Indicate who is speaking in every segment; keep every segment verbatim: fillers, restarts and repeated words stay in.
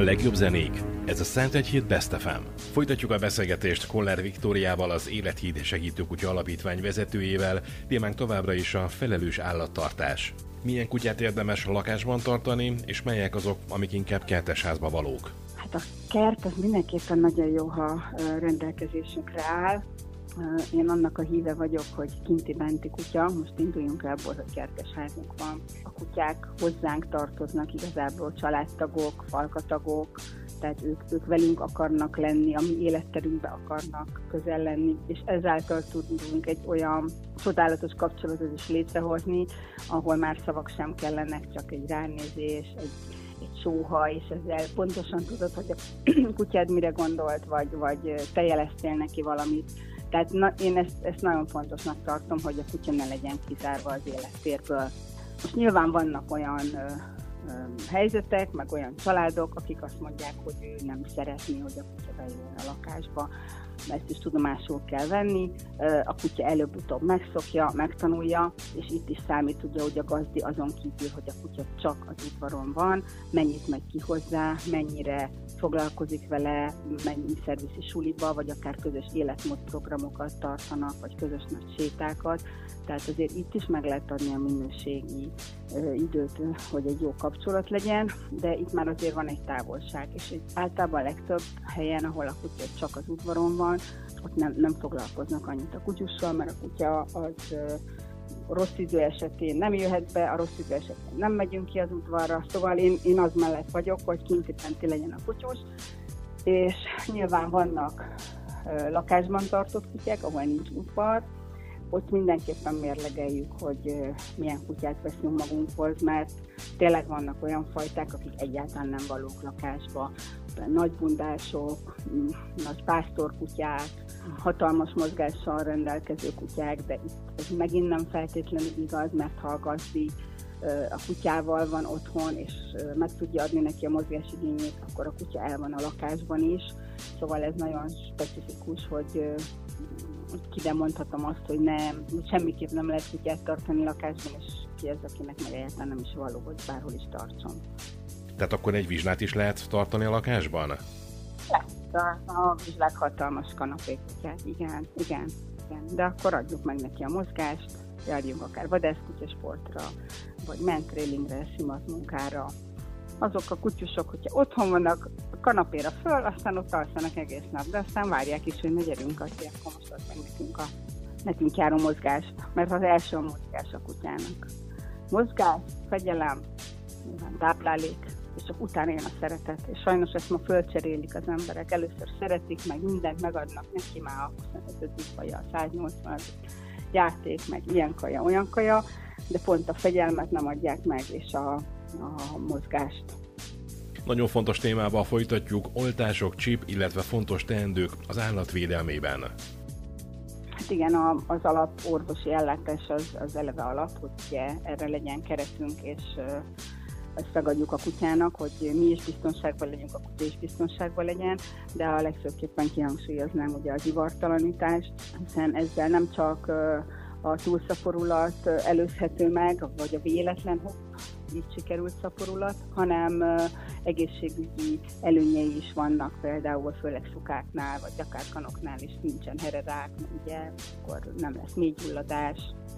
Speaker 1: legjobb zenék. Ez a Szentegyhíd Best ef em. Folytatjuk a beszélgetést Koller Viktóriával, az Élethíd Segítőkutya Alapítvány vezetőjével, témánk továbbra is a felelős állattartás. Milyen kutyát érdemes lakásban tartani, és melyek azok, amik inkább kertesházba valók?
Speaker 2: Hát a kert az mindenképpen nagyon jó, ha rendelkezésünkre áll. Én annak a híve vagyok, hogy kinti-benti kutya, most induljunk el abból, hogy kertesházunk van. A kutyák hozzánk tartoznak, igazából családtagok, falkatagok, tehát ők, ők velünk akarnak lenni, a mi életterünkbe akarnak közel lenni, és ezáltal tudunk egy olyan csodálatos kapcsolatot is létrehozni, ahol már szavak sem kellenek, csak egy ránézés, egy, egy sóha, és ezzel pontosan tudod, hogy a kutyád mire gondolt, vagy, vagy te jeleztél neki valamit. Tehát na, én ezt, ezt nagyon fontosnak tartom, hogy a kutya ne legyen kizárva az élettérből. Most nyilván vannak olyan ö, ö, helyzetek, meg olyan családok, akik azt mondják, hogy ő nem szeretné, hogy a kutya bejön a lakásba. Ezt is tudomásul kell venni. A kutya előbb-utóbb megszokja, megtanulja, és itt is számít ugye, hogy a gazdi azon kívül, hogy a kutya csak az udvaron van, mennyit megy ki hozzá, mennyire foglalkozik vele, mennyi szerviszi suliba, vagy akár közös életmódprogramokat tartanak, vagy közös nagy sétákat. Tehát azért itt is meg lehet adni a minőségi ö, időt, hogy egy jó kapcsolat legyen, de itt már azért van egy távolság, és egy, általában a legtöbb helyen, ahol a kutya csak az udvaron van, ott nem, nem foglalkoznak annyit a kutyussal, mert a kutya az ö, rossz idő esetén nem jöhet be, a rossz idő esetén nem megyünk ki az udvarra, szóval én, én az mellett vagyok, hogy kinti-benti legyen a kutyus, és nyilván vannak ö, lakásban tartott kutyák, ahol nincs udvar, ott mindenképpen mérlegeljük, hogy milyen kutyát veszünk magunkhoz, mert tényleg vannak olyan fajták, akik egyáltalán nem valók lakásba. Nagy bundások, nagy pásztorkutyák, hatalmas mozgással rendelkező kutyák, de itt ez megint nem feltétlenül igaz, mert ha a gazdi a kutyával van otthon, és meg tudja adni neki a mozgásigényét, akkor a kutya el van a lakásban is. Szóval ez nagyon specifikus, hogy ki de mondhatom azt, hogy nem, semmiképp nem lehet kutyát tartani lakásban, és ki az, akinek meg egyáltalán nem is való, hogy bárhol is tartson.
Speaker 1: Tehát akkor egy vizslát is lehet tartani a lakásban?
Speaker 2: Lehet, a, a vizslák hatalmas kanapékutyák, igen, igen, igen. De akkor adjuk meg neki a mozgást, járjunk akár vadászkutyasportra, vagy mentrailingre, simatmunkára. Azok a kutyusok, hogyha otthon vannak, a kanapéra föl, aztán ott alszanak egész nap, de aztán várják is, hogy ne gyerünk, azért akkor most az meg nekünk, a, nekünk jár a mozgás, mert az első a mozgás a kutyának. Mozgás, fegyelem, táplálék, és csak utána jön a szeretet. És sajnos ezt ma fölcserélik az emberek. Először szeretik, meg mindent megadnak neki, már a huszonötödik kaja, a száznyolcvanadik játék, meg ilyen kaja, olyan kaja, de pont a fegyelmet nem adják meg, és a, a mozgást.
Speaker 1: Nagyon fontos témával folytatjuk, oltások, csip, illetve fontos teendők az állatvédelmében.
Speaker 2: Hát igen, az alap orvosi ellátás az, az eleve alap, hogy ugye erre legyen keretünk, és ezt megadjuk a kutyának, hogy mi is biztonságban legyünk, a kutya is biztonságban legyen, de a legfőképpen kihangsúlyoznám ugye az ivartalanítást, hiszen ezzel nem csak a túlszaporulat előzhető meg, vagy a véletlen, hopp, így sikerült szaporulat, hanem uh, egészségügyi előnyei is vannak, például főleg szukáknál, vagy akár kanoknál is nincsen hererák, ugye, akkor nem lesz mélygyulladás,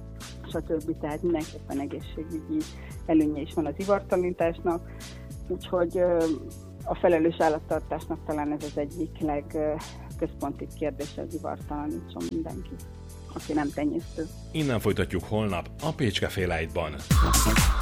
Speaker 2: stb. Tehát mindenképpen egészségügyi előnye is van az ivartalanításnak, úgyhogy uh, a felelős állattartásnak talán ez az egyik legközpontibb kérdés, az ivartalanítson mindenki, aki nem tenyésztő.
Speaker 1: Innen folytatjuk holnap a Pécske Fél Lightban.